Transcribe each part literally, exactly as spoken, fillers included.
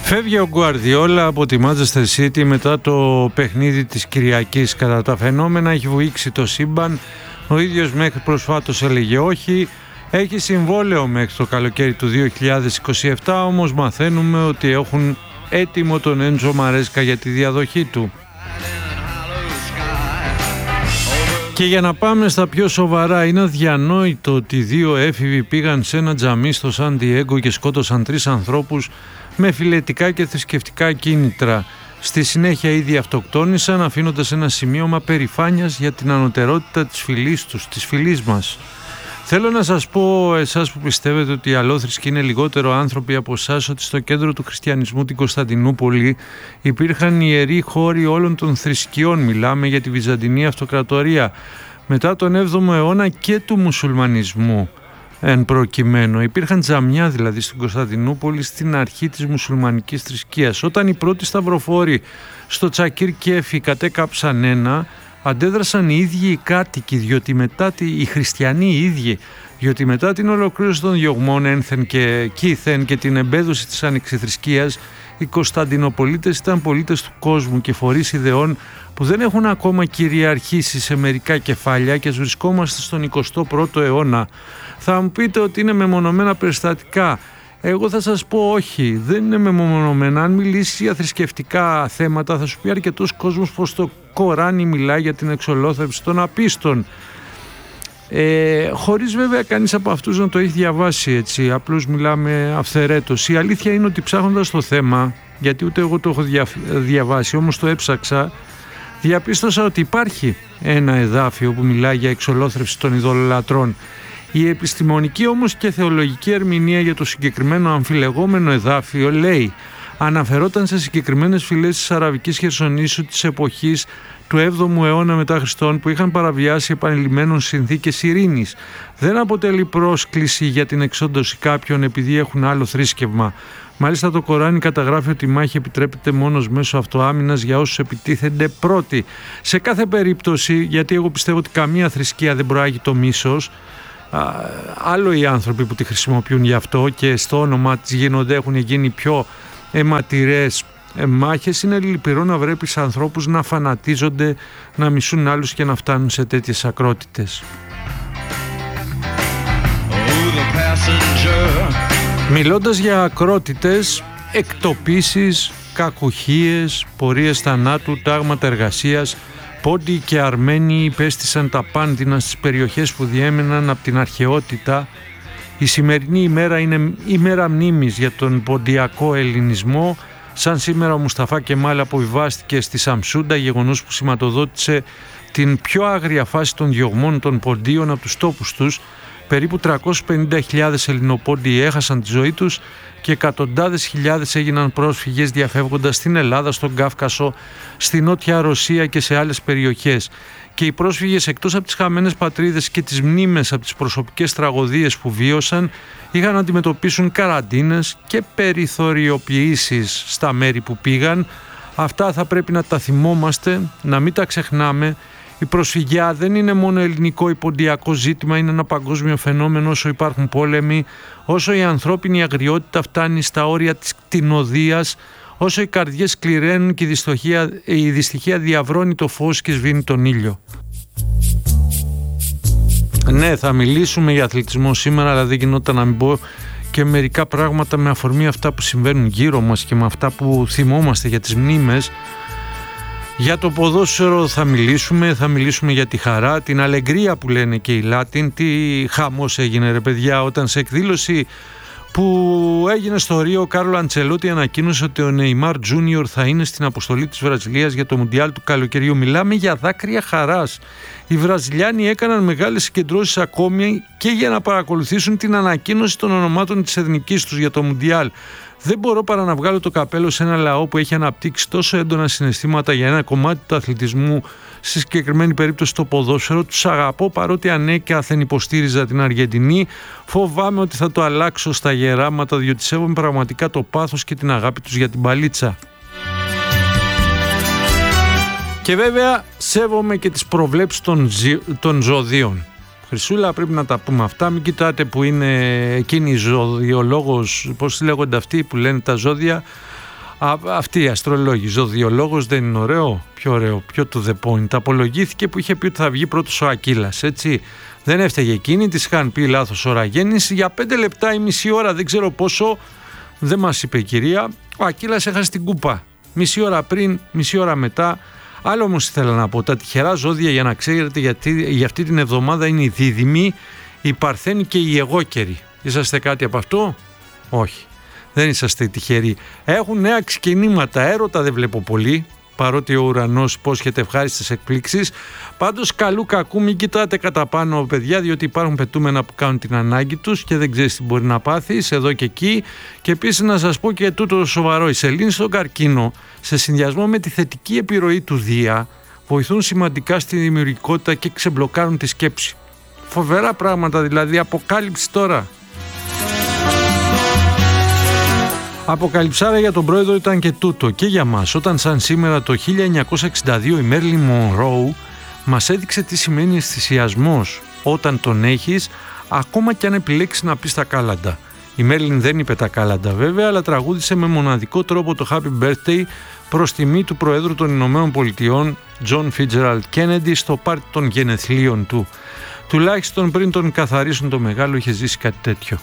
Φεύγει ο Γκουαρδιόλα από τη Manchester City μετά το παιχνίδι της Κυριακής. Κατά τα φαινόμενα έχει βουήξει το σύμπαν. Ο ίδιος μέχρι προσφάτως έλεγε όχι. Έχει συμβόλαιο μέχρι το καλοκαίρι του δύο χιλιάδες είκοσι επτά, όμως μαθαίνουμε ότι έχουν έτοιμο τον Έντζο Μαρέσκα για τη διαδοχή του. Και για να πάμε στα πιο σοβαρά, είναι αδιανόητο ότι δύο έφηβοι πήγαν σε ένα τζαμί στο Σαν Ντιέγκο και σκότωσαν τρεις ανθρώπους με φιλετικά και θρησκευτικά κίνητρα. Στη συνέχεια ήδη αυτοκτόνησαν, αφήνοντας ένα σημείωμα περηφάνειας για την ανωτερότητα της φυλής τους, της φυλής μας. Θέλω να σας πω, εσάς που πιστεύετε ότι οι αλόθρησκοι είναι λιγότερο άνθρωποι από εσάς, ότι στο κέντρο του χριστιανισμού, την Κωνσταντινούπολη, υπήρχαν ιεροί χώροι όλων των θρησκειών. Μιλάμε για τη Βυζαντινή Αυτοκρατορία, μετά τον έβδομο αιώνα και του μουσουλμανισμού εν προκειμένου. Υπήρχαν τζαμιά δηλαδή στην Κωνσταντινούπολη στην αρχή της μουσουλμανικής θρησκείας. Όταν οι πρώτοι σταυροφόροι στο Τσακίρ Κέφι κατέκαψαν ένα, αντέδρασαν οι ίδιοι οι κάτοικοι, διότι μετά τη, οι χριστιανοί οι ίδιοι, διότι μετά την ολοκλήρωση των διωγμών ένθεν και κήθεν και την εμπέδωση της ανεξιθρησκείας, οι Κωνσταντινοπολίτες ήταν πολίτες του κόσμου και φορείς ιδεών που δεν έχουν ακόμα κυριαρχήσει σε μερικά κεφάλια και βρισκόμαστε στον εικοστό πρώτο αιώνα. Θα μου πείτε ότι είναι μεμονωμένα περιστατικά. Εγώ θα σας πω όχι, δεν είναι μεμονωμένα. Αν μιλήσει για θρησκευτικά θέματα θα σου πει αρκετός κόσμος πως το Κοράνι μιλάει για την εξολόθρευση των απίστων. Ε, χωρίς βέβαια κανείς από αυτούς να το έχει διαβάσει έτσι, απλώς μιλάμε αυθαιρέτως. Η αλήθεια είναι ότι ψάχνοντας το θέμα, γιατί ούτε εγώ το έχω δια, διαβάσει, όμως το έψαξα, διαπίστωσα ότι υπάρχει ένα εδάφιο που μιλάει για εξολόθρευση των ειδωλολατρών. Η επιστημονική όμως και θεολογική ερμηνεία για το συγκεκριμένο αμφιλεγόμενο εδάφιο λέει, αναφερόταν σε συγκεκριμένες φυλές της Αραβικής Χερσονήσου της εποχής του έβδομου αιώνα μετά Χριστόν που είχαν παραβιάσει επανειλημμένων συνθήκες ειρήνης. Δεν αποτελεί πρόσκληση για την εξόντωση κάποιων επειδή έχουν άλλο θρήσκευμα. Μάλιστα το Κοράνι καταγράφει ότι η μάχη επιτρέπεται μόνος μέσω αυτοάμυνας για όσους επιτίθενται πρώτοι. Σε κάθε περίπτωση, γιατί εγώ πιστεύω ότι καμία θρησκεία δεν προάγει το μίσος, άλλο οι άνθρωποι που τη χρησιμοποιούν γι' αυτό και στο όνομα της γίνονται, έχουν γίνει πιο αιματηρές μάχες. Είναι λυπηρό να βλέπεις ανθρώπους να φανατίζονται, να μισούν άλλους και να φτάνουν σε τέτοιες ακρότητες. Μιλώντας για ακρότητες, εκτοπίσεις, κακουχίες, πορείες θανάτου, τάγματα εργασίας, Πόντιοι και Αρμένοι υπέστησαν τα πάνδυνα στις περιοχές που διέμεναν από την αρχαιότητα. Η σημερινή ημέρα είναι ημέρα μνήμης για τον ποντιακό ελληνισμό. Σαν σήμερα ο Μουσταφά Κεμάλ αποβιβάστηκε στη Σαμσούντα, γεγονός που σηματοδότησε την πιο άγρια φάση των διωγμών των ποντίων από τους τόπους τους. Περίπου τριακόσιες πενήντα χιλιάδες Ελληνοπόντιοι έχασαν τη ζωή τους και εκατοντάδες χιλιάδες έγιναν πρόσφυγες διαφεύγοντας στην Ελλάδα, στον Κάφκασο, στη Νότια Ρωσία και σε άλλες περιοχές. Και οι πρόσφυγες, εκτός από τις χαμένες πατρίδες και τις μνήμες από τις προσωπικές τραγωδίες που βίωσαν, είχαν να αντιμετωπίσουν καραντίνες και περιθωριοποιήσεις στα μέρη που πήγαν. Αυτά θα πρέπει να τα θυμόμαστε, να μην τα ξεχνάμε. Η προσφυγιά δεν είναι μόνο ελληνικό ή ποντιακό ζήτημα, είναι ένα παγκόσμιο φαινόμενο. Όσο υπάρχουν πόλεμοι, όσο η ανθρώπινη αγριότητα φτάνει στα όρια της κτηνοδείας, όσο οι καρδιές σκληραίνουν και η δυστυχία, η δυστυχία διαβρώνει το φως και σβήνει τον ήλιο. Ναι, θα μιλήσουμε για αθλητισμό σήμερα, αλλά δεν γινόταν να μην πω και μερικά πράγματα με αφορμή αυτά που συμβαίνουν γύρω μας και με αυτά που θυμόμαστε για τις μνήμες. Για το ποδόσφαιρο θα μιλήσουμε, θα μιλήσουμε για τη χαρά, την αλεγκρία που λένε και οι Λάτιν. Τι χαμός έγινε ρε παιδιά όταν σε εκδήλωση που έγινε στο Ρίο ο Κάρλο Αντσελότη ανακοίνωσε ότι ο Νεϊμάρ Τζούνιορ θα είναι στην αποστολή της Βραζιλίας για το Μουντιάλ του καλοκαιριού. Μιλάμε για δάκρυα χαράς. Οι Βραζιλιάνοι έκαναν μεγάλες συγκεντρώσεις ακόμη και για να παρακολουθήσουν την ανακοίνωση των ονομάτων της εθνικής τους για το Μουντιάλ. Δεν μπορώ παρά να βγάλω το καπέλο σε ένα λαό που έχει αναπτύξει τόσο έντονα συναισθήματα για ένα κομμάτι του αθλητισμού, στη συγκεκριμένη περίπτωση το ποδόσφαιρο. Τους αγαπώ παρότι ανέκαθεν υποστήριζα την Αργεντινή. Φοβάμαι ότι θα το αλλάξω στα γεράματα, διότι σέβομαι πραγματικά το πάθος και την αγάπη τους για την μπαλίτσα. Και βέβαια σέβομαι και τις προβλέψεις των, ζυ... των ζωδίων. Χρυσούλα, πρέπει να τα πούμε αυτά. Μην κοιτάτε που είναι εκείνη η ζωδιολόγος, πώς λέγονται αυτοί που λένε τα ζώδια. Α, αυτή η αστρολόγη, ζωδιολόγος δεν είναι ωραίο? Πιο ωραίο, πιο to the point. Απολογήθηκε που είχε πει ότι θα βγει πρώτος ο Ακύλας, έτσι. Δεν έφταιγε εκείνη, της είχαν πει λάθος ώρα γέννηση. Για πέντε λεπτά ή μισή ώρα, δεν ξέρω πόσο, δεν μας είπε η κυρία, ο Ακύλας έχασε την κούπα. Μισή ώρα πριν, μισή ώρα μετά. Άλλο όμως ήθελα να πω, τα τυχερά ζώδια, για να ξέρετε, γιατί για αυτή την εβδομάδα είναι η Δίδυμη, η Παρθένη και η Αιγόκερη. Είσαστε κάτι από αυτό? Όχι. Δεν είσαστε τυχεροί. Έχουν νέα ξεκινήματα. Έρωτα δεν βλέπω πολύ, παρότι ο ουρανός υπόσχεται ευχάριστες εκπλήξεις. Πάντως καλού κακού μην κοιτάτε κατά πάνω, παιδιά, διότι υπάρχουν πετούμενα που κάνουν την ανάγκη τους και δεν ξέρεις τι μπορεί να πάθεις εδώ και εκεί. Και επίσης να σας πω και τούτο σοβαρό. Οι σελήνες στον καρκίνο, σε συνδυασμό με τη θετική επιρροή του Δία, βοηθούν σημαντικά στη δημιουργικότητα και ξεμπλοκάρουν τη σκέψη. Φοβερά πράγματα, δηλαδή, αποκάλυψη τώρα. Αποκαλυψάρα για τον πρόεδρο ήταν και τούτο και για μας, όταν σαν σήμερα το χίλια εννιακόσια εξήντα δύο η Μέρλιν Μονρόου μας έδειξε τι σημαίνει αισθησιασμός όταν τον έχεις, ακόμα και αν επιλέξεις να πεις τα κάλαντα. Η Μέρλιν δεν είπε τα κάλαντα βέβαια, αλλά τραγούδισε με μοναδικό τρόπο το Happy Birthday προς τιμή του Προέδρου των Ηνωμένων Πολιτειών John Fitzgerald Kennedy στο πάρτι των γενεθλίων του. Τουλάχιστον πριν τον καθαρίσουν το μεγάλο είχε ζήσει κάτι τέτοιο.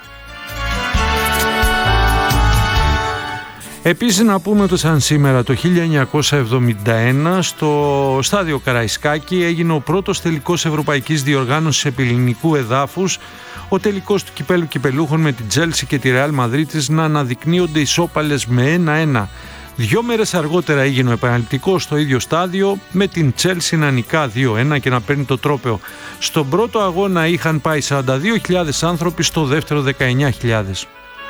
Επίσης να πούμε ότι σαν σήμερα το χίλια εννιακόσια εβδομήντα ένα στο στάδιο Καραϊσκάκη έγινε ο πρώτος τελικός ευρωπαϊκής διοργάνωσης επιληνικού εδάφους, ο τελικός του κυπέλου κυπελούχων με την Chelsea και τη Real Μαδρίτης να αναδεικνύονται ισόπαλες με ένα ένα. Δυο μέρες αργότερα έγινε ο επαναληπτικός στο ίδιο στάδιο με την Chelsea να νικά δύο ένα και να παίρνει το τρόπαιο. Στον πρώτο αγώνα είχαν πάει σαράντα δύο χιλιάδες άνθρωποι, στο δεύτερο δεκαεννιά χιλιάδες.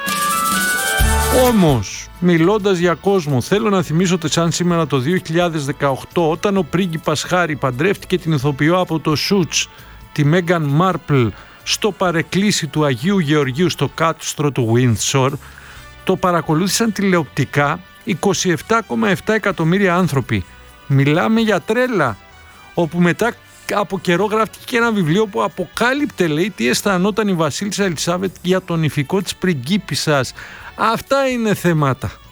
Όμως, μιλώντας για κόσμο, θέλω να θυμίσω ότι σαν σήμερα το δύο χιλιάδες δεκαοκτώ, όταν ο πρίγκιπας Χάρι παντρεύτηκε την ηθοποιό από το Suits, τη Μέγαν Μάρπλ, στο παρεκκλήσι του Αγίου Γεωργίου στο κάστρο του Windsor, το παρακολούθησαν τηλεοπτικά είκοσι επτά κόμμα επτά εκατομμύρια άνθρωποι. Μιλάμε για τρέλα, όπου μετά από καιρό γράφτηκε και ένα βιβλίο που αποκάλυπτε, λέει, τι αισθανόταν η βασίλισσα Ελισάβετ για τον ηφικό της πριγκίπισσας. Αυτά είναι θέματα.